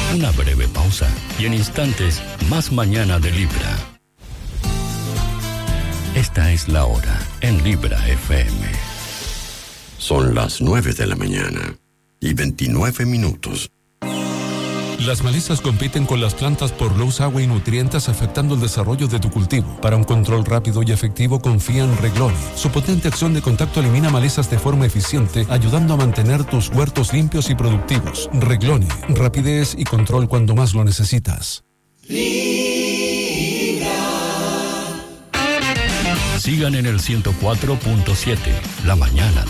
Una breve pausa y en instantes, más mañana de Libra. Esta es la hora en Libra FM. Son las 9 de la mañana y 29 minutos. Las malezas compiten con las plantas por luz, agua y nutrientes, afectando el desarrollo de tu cultivo. Para un control rápido y efectivo, confía en Reglone. Su potente acción de contacto elimina malezas de forma eficiente, ayudando a mantener tus huertos limpios y productivos. Reglone, rapidez y control cuando más lo necesitas. Sigan en el 104.7, la mañana